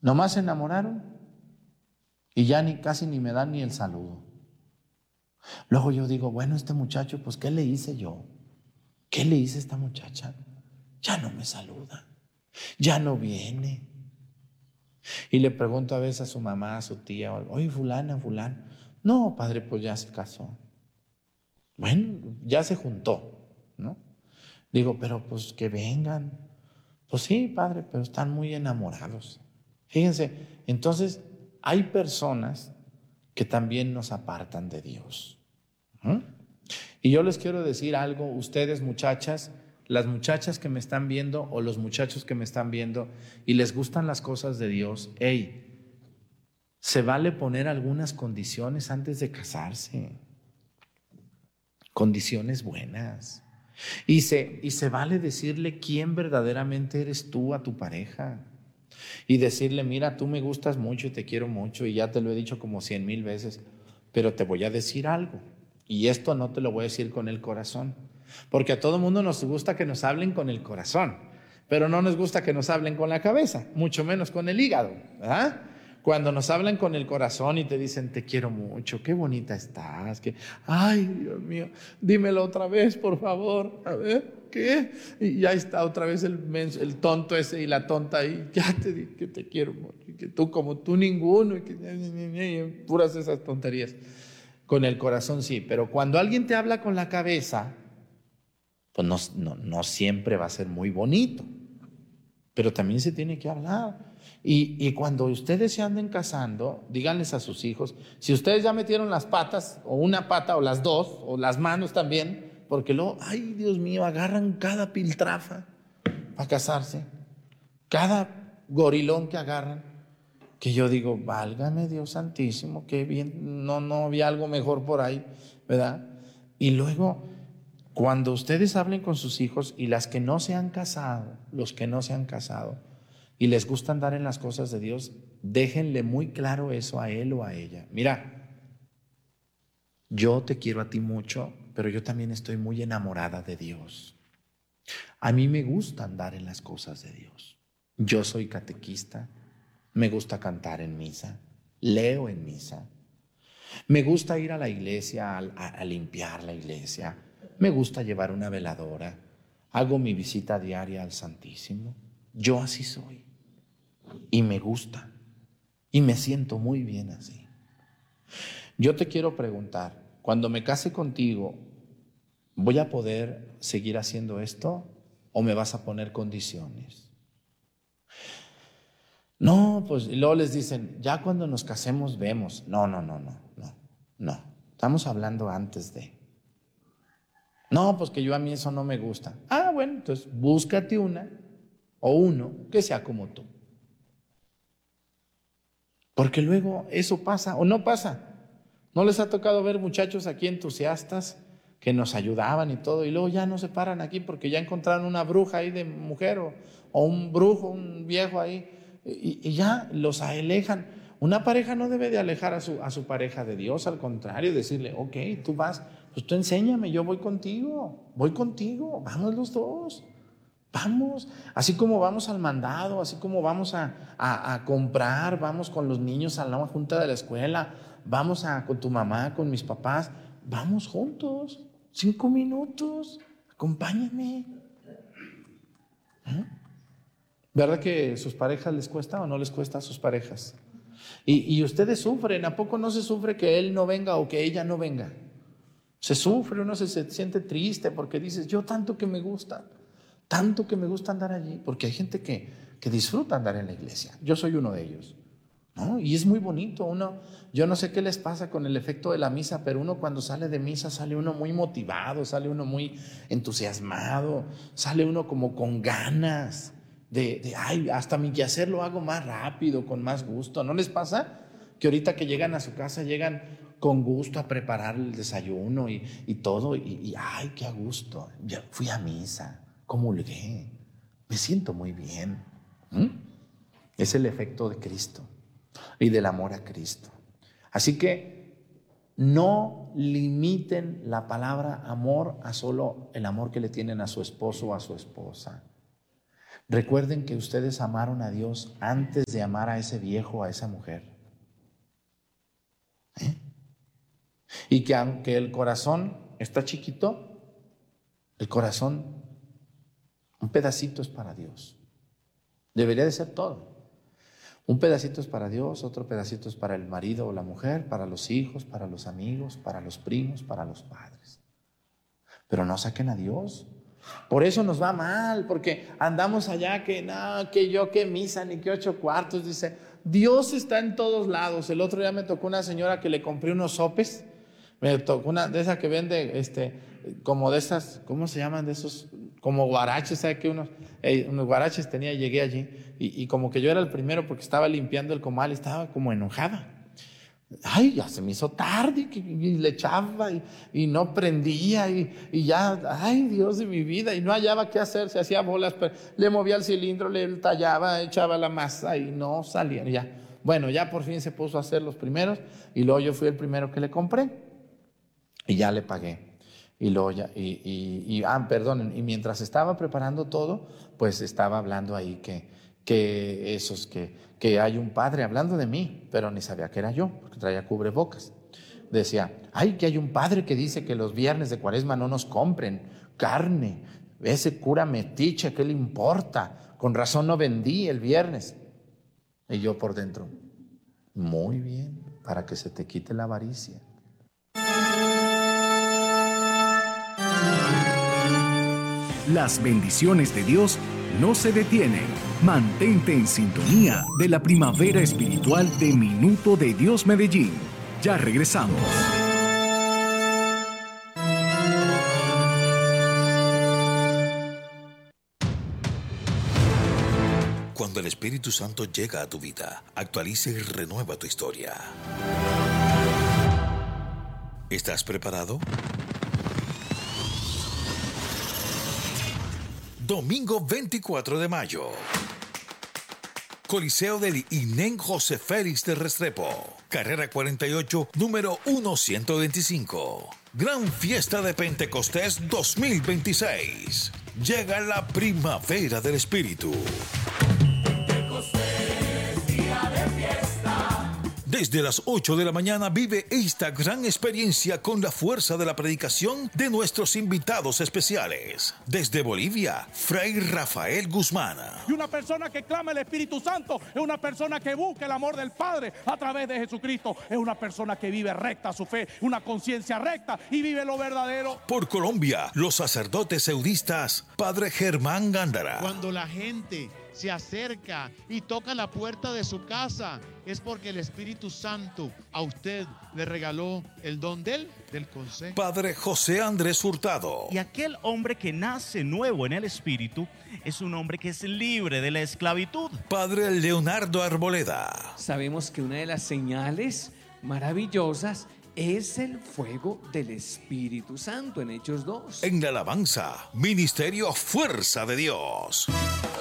Nomás se enamoraron y ya casi ni me dan ni el saludo. Luego yo digo, bueno, este muchacho, pues ¿qué le hice yo? ¿Qué le hice a esta muchacha? Ya no me saluda, ya no viene. Y le pregunto a veces a su mamá, a su tía, oye, fulana, fulano. No, padre, pues ya se casó. Bueno, ya se juntó, ¿no? Digo, pero pues que vengan. Pues sí, padre, pero están muy enamorados. Fíjense, entonces hay personas que también nos apartan de Dios. Y yo les quiero decir algo, ustedes muchachas, las muchachas que me están viendo o los muchachos que me están viendo y les gustan las cosas de Dios, hey, se vale poner algunas condiciones antes de casarse, condiciones buenas. Y se vale decirle quién verdaderamente eres tú a tu pareja. Y decirle, mira, tú me gustas mucho y te quiero mucho y ya te lo he dicho como 100,000 veces, pero te voy a decir algo. Y esto no te lo voy a decir con el corazón, porque a todo mundo nos gusta que nos hablen con el corazón, pero no nos gusta que nos hablen con la cabeza, mucho menos con el hígado, ¿verdad? Cuando nos hablan con el corazón y te dicen, te quiero mucho, qué bonita estás, ay, Dios mío, dímelo otra vez, por favor, a ver, ¿qué? Y ya está otra vez el tonto ese y la tonta ahí, ya te dije que te quiero mucho, y que tú como tú ninguno, y puras esas tonterías. Con el corazón sí, pero cuando alguien te habla con la cabeza, pues no siempre va a ser muy bonito, pero también se tiene que hablar. Y cuando ustedes se anden casando, díganles a sus hijos, si ustedes ya metieron las patas, o una pata, o las dos, o las manos también, porque luego, ay Dios mío, agarran cada piltrafa para casarse, cada gorilón que agarran, que yo digo, válgame Dios santísimo, qué bien, no había algo mejor por ahí, ¿verdad? Y luego, cuando ustedes hablen con sus hijos y las que no se han casado, los que no se han casado y les gusta andar en las cosas de Dios, déjenle muy claro eso a él o a ella. Mira, yo te quiero a ti mucho, pero yo también estoy muy enamorada de Dios. A mí me gusta andar en las cosas de Dios. Yo soy catequista, me gusta cantar en misa, leo en misa, me gusta ir a la iglesia a limpiar la iglesia, me gusta llevar una veladora, hago mi visita diaria al Santísimo. Yo así soy y me gusta y me siento muy bien así. Yo te quiero preguntar, cuando me case contigo, ¿voy a poder seguir haciendo esto o me vas a poner condiciones? No, pues y luego les dicen, ya cuando nos casemos vemos. No. Estamos hablando antes de. No, pues que yo a mí eso no me gusta. Ah, bueno, entonces búscate una o uno que sea como tú. Porque luego eso pasa o no pasa. ¿No les ha tocado ver muchachos aquí entusiastas que nos ayudaban y todo y luego ya no se paran aquí porque ya encontraron una bruja ahí de mujer o un brujo, un viejo ahí y ya los alejan? Una pareja no debe de alejar a su pareja de Dios, al contrario, decirle, ok, tú vas, pues tú enséñame, yo voy contigo, vamos los dos. Vamos, así como vamos al mandado, así como vamos a comprar, vamos con los niños a la junta de la escuela, vamos con tu mamá, con mis papás, vamos juntos, 5 minutos, acompáñame. ¿Verdad que sus parejas les cuesta o no les cuesta a sus parejas? Y ustedes sufren, ¿a poco no se sufre que él no venga o que ella no venga? Se sufre, uno se siente triste porque dices, yo tanto que me gusta andar allí, porque hay gente que disfruta andar en la iglesia. Yo soy uno de ellos, ¿no? Y es muy bonito. Yo no sé qué les pasa con el efecto de la misa, pero uno cuando sale de misa sale uno muy motivado, sale uno muy entusiasmado, sale uno como con ganas ay, hasta mi quehacer lo hago más rápido, con más gusto. ¿No les pasa? Que ahorita que llegan a su casa, llegan con gusto a preparar el desayuno y todo, ay, qué a gusto. Ya fui a misa, comulgué, me siento muy bien. Es el efecto de Cristo y del amor a Cristo. Así que no limiten la palabra amor a solo el amor que le tienen a su esposo o a su esposa. Recuerden que ustedes amaron a Dios antes de amar a ese viejo, a esa mujer. Y que aunque el corazón está chiquito, el corazón, un pedacito es para Dios. Debería de ser todo. Un pedacito es para Dios, otro pedacito es para el marido o la mujer, para los hijos, para los amigos, para los primos, para los padres. Pero no saquen a Dios. Por eso nos va mal, porque andamos allá que no, que yo, que misa, ni que 8 cuartos. Dice, Dios está en todos lados. El otro día me tocó una señora que le compré unos sopes. Me tocó una de esas que vende, como de esas, ¿cómo se llaman? De esos, como guaraches, ¿sabe qué? Unos guaraches tenía, llegué allí y como que yo era el primero porque estaba limpiando el comal y estaba como enojada. Ay, ya se me hizo tarde y le echaba y no prendía y ya, ay, Dios de mi vida, y no hallaba qué hacer, se hacía bolas, le movía el cilindro, le tallaba, echaba la masa y no salía, ya. Bueno, ya por fin se puso a hacer los primeros y luego yo fui el primero que le compré y ya le pagué. Y luego ya, perdonen, y mientras estaba preparando todo, pues estaba hablando ahí que hay un padre hablando de mí, pero ni sabía que era yo, porque traía cubrebocas. Decía, ay, que hay un padre que dice que los viernes de Cuaresma no nos compren carne, ese cura metiche, ¿qué le importa? Con razón no vendí el viernes. Y yo por dentro, muy bien, para que se te quite la avaricia. Las bendiciones de Dios no se detienen. Mantente en sintonía de la primavera espiritual de Minuto de Dios Medellín. Ya regresamos. Cuando el Espíritu Santo llega a tu vida, actualiza y renueva tu historia. ¿Estás preparado? Domingo 24 de mayo. Coliseo del INEN José Félix de Restrepo. Carrera 48, número 1125. Gran Fiesta de Pentecostés 2026. Llega la primavera del Espíritu. Desde las 8 de la mañana vive esta gran experiencia con la fuerza de la predicación de nuestros invitados especiales. Desde Bolivia, Fray Rafael Guzmán. Y una persona que clama el Espíritu Santo es una persona que busca el amor del Padre a través de Jesucristo. Es una persona que vive recta su fe, una conciencia recta y vive lo verdadero. Por Colombia, los sacerdotes eudistas, Padre Germán Gándara. Cuando la gente se acerca y toca la puerta de su casa, es porque el Espíritu Santo a usted le regaló el don del consejo. Padre José Andrés Hurtado. Y aquel hombre que nace nuevo en el Espíritu es un hombre que es libre de la esclavitud. Padre Leonardo Arboleda. Sabemos que una de las señales maravillosas es el fuego del Espíritu Santo en Hechos 2. En la alabanza, Ministerio Fuerza de Dios.